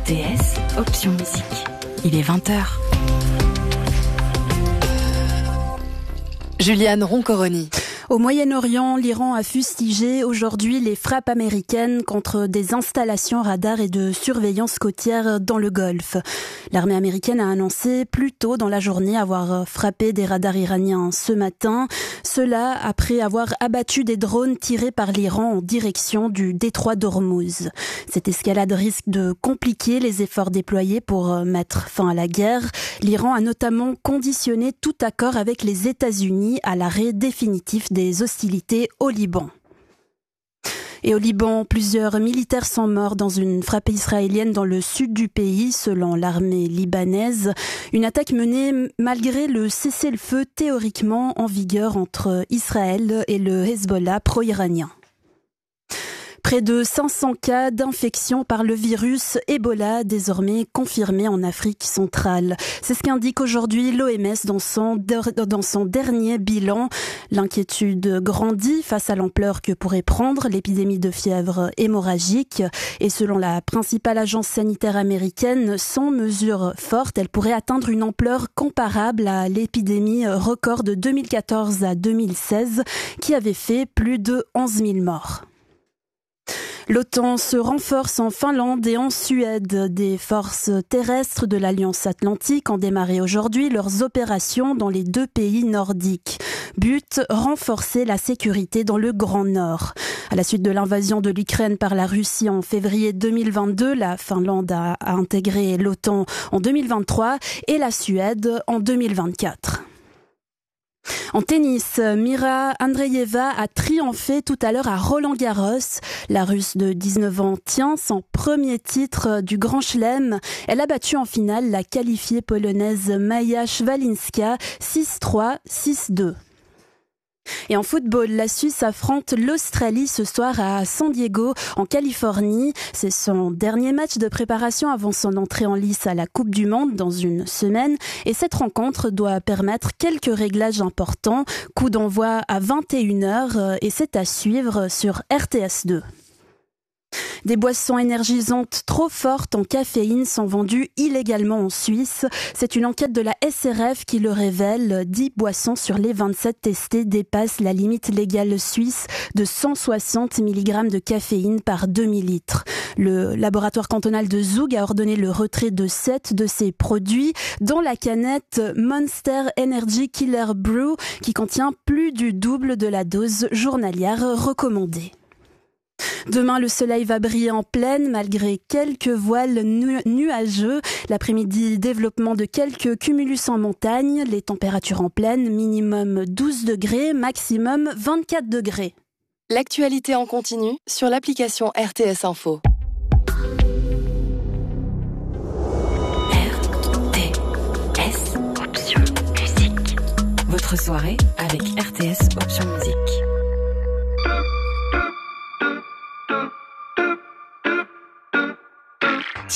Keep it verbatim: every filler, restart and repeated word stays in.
T S, option musique. Il est vingt heures. Juliane Roncoroni. Au Moyen-Orient, l'Iran a fustigé aujourd'hui les frappes américaines contre des installations radars et de surveillance côtière dans le Golfe. L'armée américaine a annoncé plus tôt dans la journée avoir frappé des radars iraniens ce matin. Cela après avoir abattu des drones tirés par l'Iran en direction du détroit d'Ormuz. Cette escalade risque de compliquer les efforts déployés pour mettre fin à la guerre. L'Iran a notamment conditionné tout accord avec les États-Unis à l'arrêt définitif des des hostilités au Liban. Et au Liban, plusieurs militaires sont morts dans une frappe israélienne dans le sud du pays, selon l'armée libanaise. Une attaque menée malgré le cessez-le-feu théoriquement en vigueur entre Israël et le Hezbollah pro-iranien. Près de cinq cents cas d'infection par le virus Ebola désormais confirmés en Afrique centrale. C'est ce qu'indique aujourd'hui l'O M S dans son, dans son dernier bilan. L'inquiétude grandit face à l'ampleur que pourrait prendre l'épidémie de fièvre hémorragique. Et selon la principale agence sanitaire américaine, sans mesure forte, elle pourrait atteindre une ampleur comparable à l'épidémie record de deux mille quatorze à deux mille seize qui avait fait plus de onze mille morts. L'OTAN se renforce en Finlande et en Suède. Des forces terrestres de l'Alliance Atlantique ont démarré aujourd'hui leurs opérations dans les deux pays nordiques. But, renforcer la sécurité dans le Grand Nord. À la suite de l'invasion de l'Ukraine par la Russie en février deux mille vingt-deux, la Finlande a, a intégré l'OTAN en deux mille vingt-trois et la Suède en deux mille vingt-quatre. En tennis, Mira Andreeva a triomphé tout à l'heure à Roland-Garros. La Russe de dix-neuf ans tient son premier titre du Grand Chelem. Elle a battu en finale la qualifiée polonaise Maja Szwalinska six trois, six deux. Et en football, la Suisse affronte l'Australie ce soir à San Diego, en Californie. C'est son dernier match de préparation avant son entrée en lice à la Coupe du Monde dans une semaine. Et cette rencontre doit permettre quelques réglages importants. Coup d'envoi à vingt et une heures et c'est à suivre sur R T S deux. Des boissons énergisantes trop fortes en caféine sont vendues illégalement en Suisse. C'est une enquête de la S R F qui le révèle. dix boissons sur les vingt-sept testées dépassent la limite légale suisse de cent soixante milligrammes de caféine par demi-litre. Le laboratoire cantonal de Zug a ordonné le retrait de sept de ces produits, dont la canette Monster Energy Killer Brew qui contient plus du double de la dose journalière recommandée. Demain, le soleil va briller en pleine malgré quelques voiles nu- nuageux. L'après-midi, développement de quelques cumulus en montagne. Les températures en pleine, minimum douze degrés, maximum vingt-quatre degrés. L'actualité en continu sur l'application R T S Info. R T S Option Musique. Votre soirée avec R T S Option Musique.